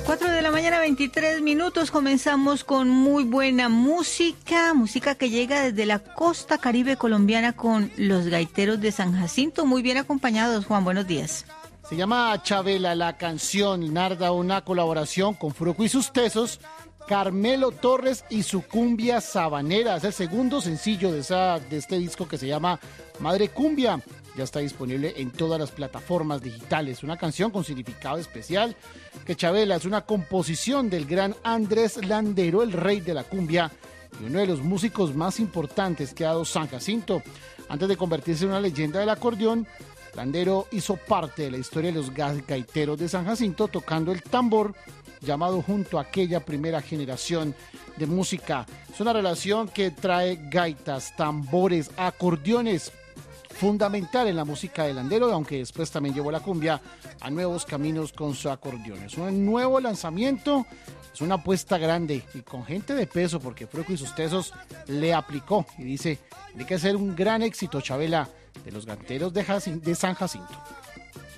4 de la mañana, 23 minutos. Comenzamos con muy buena música que llega desde la costa caribe colombiana con los gaiteros de San Jacinto, muy bien acompañados. Juan, buenos días. Se llama Chabela la canción, narra una colaboración con Fruco y sus Tesos, Carmelo Torres y su cumbia sabanera. Es el segundo sencillo de este disco que se llama Madre Cumbia. Ya está disponible en todas las plataformas digitales. Una canción con significado especial, que Chabela es una composición del gran Andrés Landero, el rey de la cumbia y uno de los músicos más importantes que ha dado San Jacinto. Antes de convertirse en una leyenda del acordeón, Landero hizo parte de la historia de los gaiteros de San Jacinto, tocando el tambor, llamado junto a aquella primera generación de música. Es una relación que trae gaitas, tambores, acordeones, fundamental en la música de Landero, aunque después también llevó la cumbia a nuevos caminos con su acordeón. Es un nuevo lanzamiento, es una apuesta grande y con gente de peso, porque Fruco y sus Tesos le aplicó y dice, tiene que ser un gran éxito, Chabela, de los gaiteros de San Jacinto.